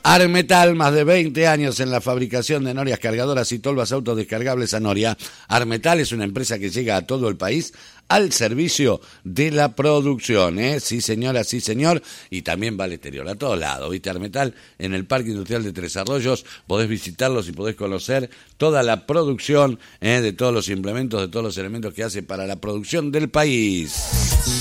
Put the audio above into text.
Armetal, más de 20 años en la fabricación de norias cargadoras y tolvas autodescargables a noria. Armetal es una empresa que llega a todo el país al servicio de la producción, ¿eh? Sí, señora, sí, señor. Y también va al exterior, a todos lados, ¿viste? Armetal, en el Parque Industrial de Tres Arroyos, podés visitarlos y podés conocer toda la producción, de todos los implementos, de todos los elementos que hace para la producción del país.